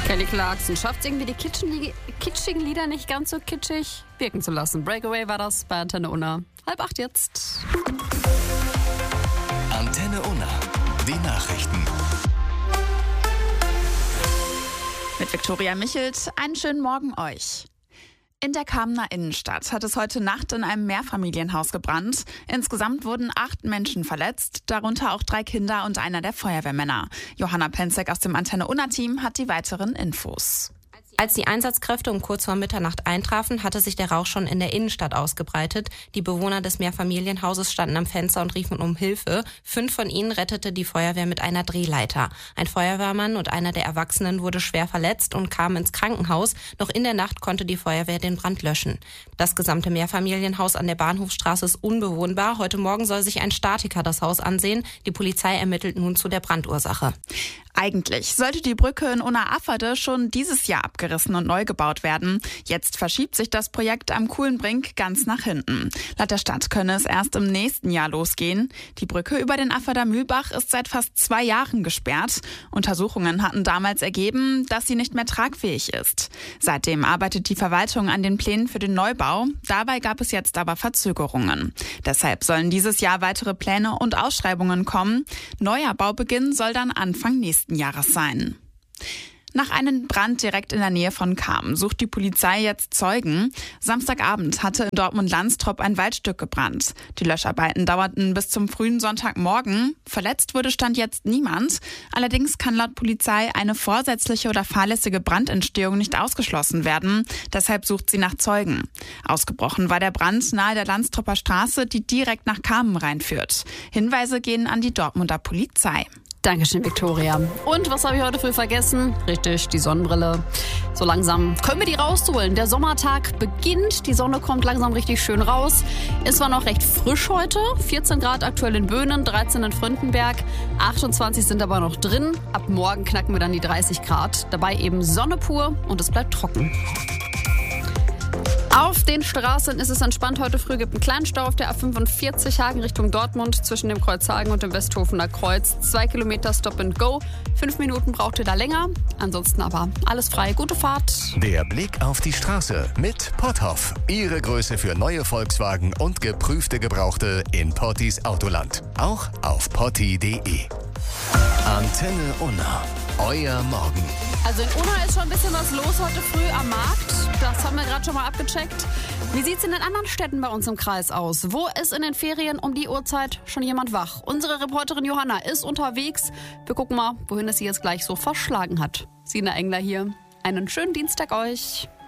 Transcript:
Kelly Clarkson schafft es irgendwie, die kitschigen Lieder nicht ganz so kitschig wirken zu lassen. Breakaway war das bei Antenne Unna. 7:30 jetzt. Antenne Unna, die Nachrichten. Mit Viktoria Michelt, einen schönen Morgen euch. In der Kamener Innenstadt hat es heute Nacht in einem Mehrfamilienhaus gebrannt. Insgesamt wurden 8 Menschen verletzt, darunter auch 3 Kinder und einer der Feuerwehrmänner. Johanna Penzek aus dem Antenne Unna-Team hat die weiteren Infos. Als die Einsatzkräfte um kurz vor Mitternacht eintrafen, hatte sich der Rauch schon in der Innenstadt ausgebreitet. Die Bewohner des Mehrfamilienhauses standen am Fenster und riefen um Hilfe. 5 von ihnen rettete die Feuerwehr mit einer Drehleiter. Ein Feuerwehrmann und einer der Erwachsenen wurde schwer verletzt und kam ins Krankenhaus. Noch in der Nacht konnte die Feuerwehr den Brand löschen. Das gesamte Mehrfamilienhaus an der Bahnhofstraße ist unbewohnbar. Heute Morgen soll sich ein Statiker das Haus ansehen. Die Polizei ermittelt nun zu der Brandursache. Eigentlich sollte die Brücke in Unna-Afferde schon dieses Jahr abgerissen und neu gebaut werden. Jetzt verschiebt sich das Projekt am Kuhlenbrink ganz nach hinten. Laut der Stadt könne es erst im nächsten Jahr losgehen. Die Brücke über den Afferder Mühlbach ist seit fast 2 Jahren gesperrt. Untersuchungen hatten damals ergeben, dass sie nicht mehr tragfähig ist. Seitdem arbeitet die Verwaltung an den Plänen für den Neubau. Dabei gab es jetzt aber Verzögerungen. Deshalb sollen dieses Jahr weitere Pläne und Ausschreibungen kommen. Neuer Baubeginn soll dann Anfang nächsten Jahres sein. Nach einem Brand direkt in der Nähe von Cham sucht die Polizei jetzt Zeugen. Samstagabend hatte in Dortmund-Landstrop ein Waldstück gebrannt. Die Löscharbeiten dauerten bis zum frühen Sonntagmorgen. Verletzt wurde stand jetzt niemand. Allerdings kann laut Polizei eine vorsätzliche oder fahrlässige Brandentstehung nicht ausgeschlossen werden. Deshalb sucht sie nach Zeugen. Ausgebrochen war der Brand nahe der Landstropper Straße, die direkt nach Cham reinführt. Hinweise gehen an die Dortmunder Polizei. Dankeschön, Viktoria. Und was habe ich heute früh vergessen? Richtig, die Sonnenbrille. So langsam können wir die rausholen. Der Sommertag beginnt, die Sonne kommt langsam richtig schön raus. Es war noch recht frisch heute. 14 Grad aktuell in Böhnen, 13 in Fründenberg, 28 sind aber noch drin. Ab morgen knacken wir dann die 30 Grad. Dabei eben Sonne pur und es bleibt trocken. Auf den Straßen ist es entspannt. Heute früh gibt einen kleinen Stau auf der A45 Hagen Richtung Dortmund zwischen dem Kreuz Hagen und dem Westhofener Kreuz. 2 Kilometer Stop and Go. 5 Minuten braucht ihr da länger. Ansonsten aber alles frei. Gute Fahrt. Der Blick auf die Straße mit Potthoff. Ihre Größe für neue Volkswagen und geprüfte Gebrauchte in Pottis Autoland. Auch auf potti.de. Antenne Unna. Euer Morgen. Also in Unna ist schon ein bisschen was los heute früh am Markt. Das haben wir gerade schon mal abgecheckt. Wie sieht es in den anderen Städten bei uns im Kreis aus? Wo ist in den Ferien um die Uhrzeit schon jemand wach? Unsere Reporterin Johanna ist unterwegs. Wir gucken mal, wohin es sie jetzt gleich so verschlagen hat. Sina Engler hier. Einen schönen Dienstag euch.